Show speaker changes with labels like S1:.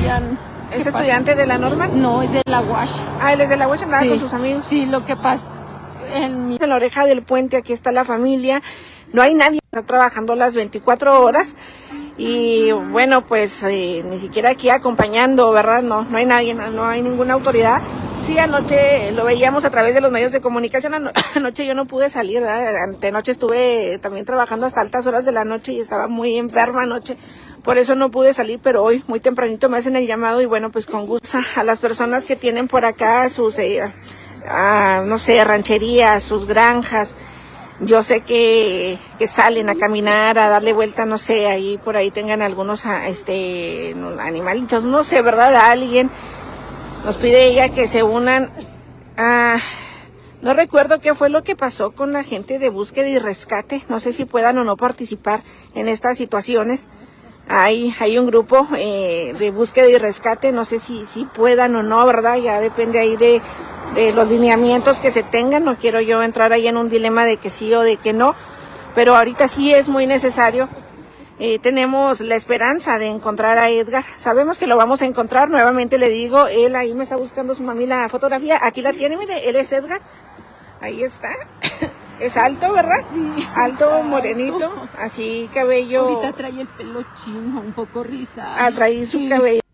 S1: ya no.
S2: ¿Es estudiante de la normal?
S1: No, es de la UASH.
S2: Ah, él es de la UASH, andaba con sus amigos.
S1: Sí, lo que pasa
S2: En la oreja del puente, aquí está la familia, no hay nadie, está trabajando las 24 horas y bueno, pues ni siquiera aquí acompañando, ¿verdad? No hay nadie, no hay ninguna autoridad. Sí, anoche lo veíamos a través de los medios de comunicación, anoche yo no pude salir, ¿verdad? Antenoche estuve también trabajando hasta altas horas de la noche y estaba muy enferma anoche. Por eso no pude salir, pero hoy muy tempranito me hacen el llamado y bueno, pues con gusto a las personas que tienen por acá sus, no sé, rancherías, sus granjas. Yo sé que salen a caminar, a darle vuelta, no sé, ahí por ahí tengan algunos animalitos, no sé, ¿verdad? A alguien nos pide ella que se unan a... No recuerdo qué fue lo que pasó con la gente de búsqueda y rescate, no sé si puedan o no participar en estas situaciones. Hay un grupo de búsqueda y rescate, no sé si puedan o no, ¿verdad? Ya depende ahí de los lineamientos que se tengan, no quiero yo entrar ahí en un dilema de que sí o de que no, pero ahorita sí es muy necesario. Tenemos la esperanza de encontrar a Edgar, sabemos que lo vamos a encontrar, nuevamente le digo, él ahí me está buscando su mami la fotografía, aquí la tiene, mire, él es Edgar, ahí está. Es alto, ¿verdad?
S1: Sí,
S2: alto, morenito, así cabello.
S1: Ahorita trae el pelo chino, un poco rizado.
S2: Trae su cabello